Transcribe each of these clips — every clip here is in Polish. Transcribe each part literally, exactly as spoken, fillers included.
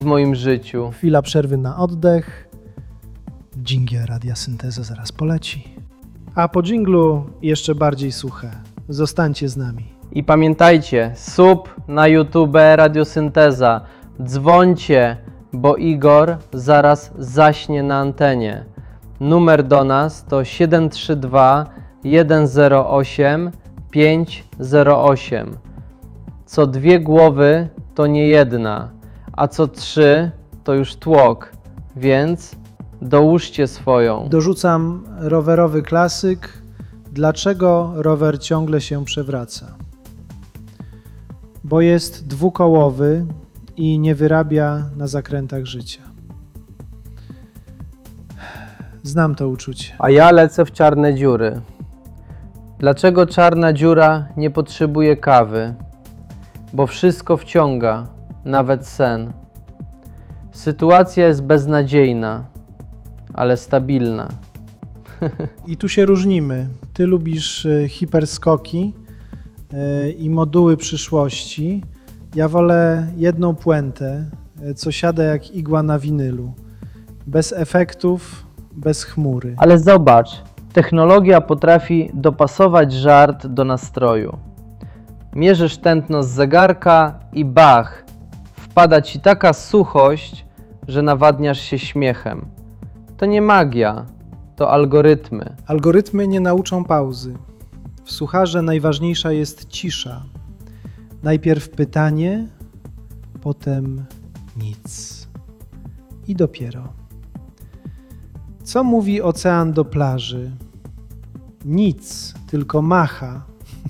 w moim życiu. Chwila przerwy na oddech. Dżingiel Radia Synteza zaraz poleci. A po dżinglu jeszcze bardziej suche. Zostańcie z nami. I pamiętajcie, sub na YouTube Radiosynteza. Dzwońcie, bo Igor zaraz zaśnie na antenie. Numer do nas to siedem trzy dwa jeden zero osiem pięć zero osiem. Co dwie głowy to nie jedna, a co trzy to już tłok, więc dołóżcie swoją. Dorzucam rowerowy klasyk. Dlaczego rower ciągle się przewraca? Bo jest dwukołowy i nie wyrabia na zakrętach życia. Znam to uczucie. A ja lecę w czarne dziury. Dlaczego czarna dziura nie potrzebuje kawy? Bo wszystko wciąga, nawet sen. Sytuacja jest beznadziejna, ale stabilna. I tu się różnimy. Ty lubisz y, hiperskoki y, i moduły przyszłości. Ja wolę jedną puentę, y, co siada jak igła na winylu. Bez efektów, bez chmury. Ale zobacz, technologia potrafi dopasować żart do nastroju. Mierzysz tętno z zegarka i bach, wpada ci taka suchość, że nawadniasz się śmiechem. To nie magia, to algorytmy. Algorytmy nie nauczą pauzy. W sucharze najważniejsza jest cisza. Najpierw pytanie, potem nic. I dopiero. Co mówi ocean do plaży? Nic, tylko macha.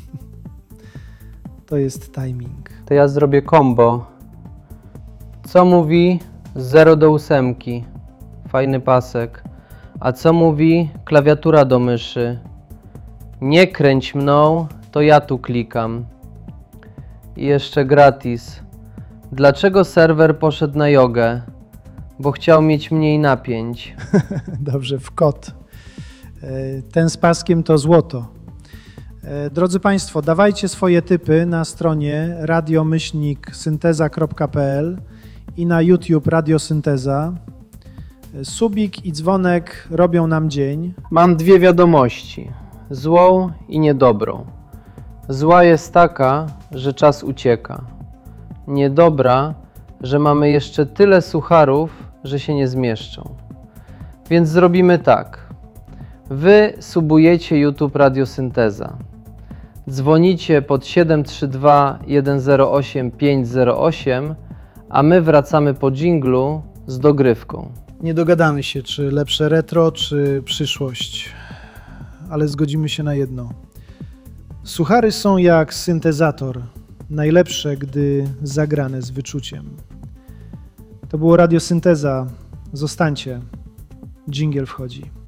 To jest timing. To ja zrobię combo. Co mówi zero do ósemki? Fajny pasek. A co mówi klawiatura do myszy? Nie kręć mną, to ja tu klikam. I jeszcze gratis. Dlaczego serwer poszedł na jogę? Bo chciał mieć mniej napięć. Dobrze, w kot. Ten z paskiem to złoto. Drodzy Państwo, dawajcie swoje typy na stronie radio myślnik synteza kropka p l i na YouTube Radiosynteza. Subik i dzwonek robią nam dzień. Mam dwie wiadomości. Złą i niedobrą. Zła jest taka, że czas ucieka. Niedobra, że mamy jeszcze tyle sucharów, że się nie zmieszczą. Więc zrobimy tak. Wy subujecie YouTube Radiosynteza. Dzwonicie pod siedem trzy dwa jeden zero osiem pięć zero osiem, a my wracamy po dżinglu z dogrywką. Nie dogadamy się, czy lepsze retro, czy przyszłość, ale zgodzimy się na jedno. Suchary są jak syntezator, najlepsze, gdy zagrane z wyczuciem. To było Radiosynteza. Zostańcie. Dżingiel wchodzi.